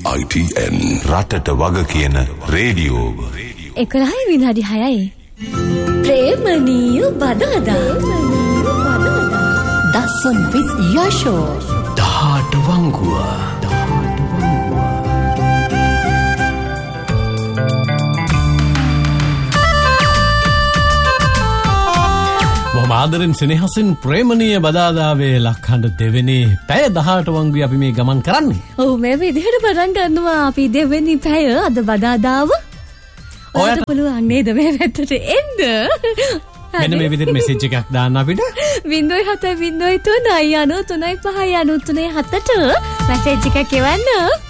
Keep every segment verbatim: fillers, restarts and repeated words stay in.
I T N රටට වග කියන රේඩියෝ. එකොළහයි විනාඩි හයයි. ප්‍රේමණීය බදාදා. දසන් විත් යශෝ. දහට වංගුව. ආදරෙන් සෙනෙහසින් ප්‍රේමණීය බදාදාවේ ලක්හඬ දෙවෙනි පැය දහට වංගුවේ අපි මේ ගමන් කරන්නේ. ඔව් මේ විදිහට පටන් ගන්නවා අපි දෙවෙනි පැය අද බදාදාව. ඔයාලට පුළුවන් නේද මේ පැත්තට එන්න? මෙන්න මේ විදිහට මෙසේජ් එකක් දාන්න අපිට. ज़ीरो सात ज़ीरो तीन නවය තුනයි පහයි තුනයි හතට මෙසේජ් එකක් එවන්න.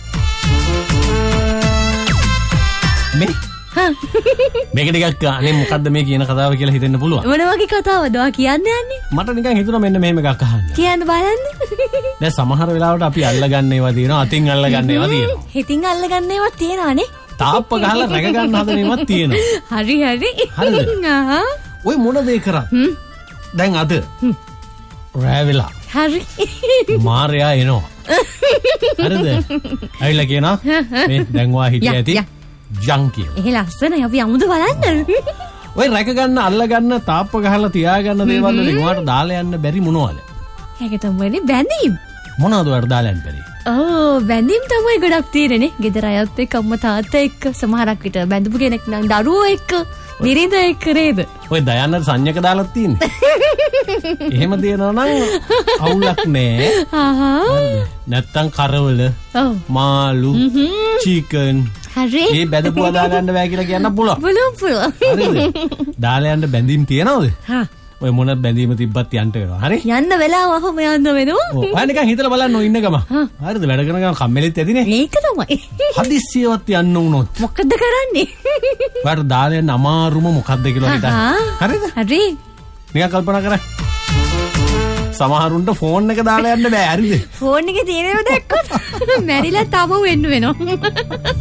මේ මේක ටිකක් අනේ මොකද්ද මේ කියන කතාව කියලා හිතෙන්න පුළුවන්. මොන වගේ කතාවද ඔයා කියන්නේ යන්නේ? මට නිකන් හිතුණා මෙන්න මෙහෙම එකක් අහන්න. කියන්න බලන්න. දැන් සමහර වෙලාවට අපි අල්ලගන්න ඒවා තියෙනවා, අතින් අල්ලගන්න ඒවා තියෙනවා. හිතින් අල්ලගන්න ඒවා තියෙනවානේ. තාප්ප ගහලා රැක ගන්න හදන ඒවාත් තියෙනවා. හරි හරි. හරිද? ආහා. ඔය මොන දේ කරත් දැන් අද රෑ වෙලා හරි මාරයා එනවා. හරිද? ඇවිල්ලා කියනවා මේ දැන් වා හිටිය ඇති ජංකිය. ඒ ලස්සනයි අපි අමුද බලන්න. ඔය රැක ගන්න අල්ල ගන්න තාප්ප ගහලා තියා ගන්න දේවල් වලින් ඔයාට දාලා යන්න බැරි මොනවද? ඒක තමයි බැඳීම්. මොනවද ඔයාට දාලා යන්න බැරි? ඕ බැඳීම් තමයි ගොඩක් තියෙන්නේ. ගෙදර අයත් එක්ක අම්මා තාත්තා එක්ක සමහරක් විට බැඳපු කෙනෙක් නම් දරුවෝ එක්ක බිරිඳ එක්ක නේද? ඔය දයන්නට සංඥක දාලා තියෙන්නේ. එහෙම දෙනවා නම් අවුලක් නෑ. ආහා. නැත්තම් කරවල මාළු චිකන් හරි. මේ බැදපුවා දාගන්න බෑ කියලා කියන්න පුළුවන්. පුළුවන් පුළුවන්. හරිද? දාලා යන්න බැඳීම් තියනවද? හා. ඔය මොන බැඳීම තිබ්බත් යන්න වෙනවා. හරි? යන්න වෙලාව අහම යන්න වෙනවා. ඔව්. ඔය නිකන් හිතලා බලන්න ඔය ඉන්න ගම. හරිද? වැඩ කරන ගම කම්මැලිත් ඇතිනේ. මේක තමයි. හදිස්සියවත් යන්න උනොත් මොකද කරන්නේ? ඔයාට දාලා යන්න අමාරුම මොකද්ද කියලා හිතන්න. හරිද? හරි. නිකන් කල්පනා කරන්න. සමහරුන්ට ෆෝන් එක දාලා යන්න බෑ. හරිද? ෆෝන් එකේ තියෙනව දැක්කොත් මැරිලා තම වෙන්න වෙනවා.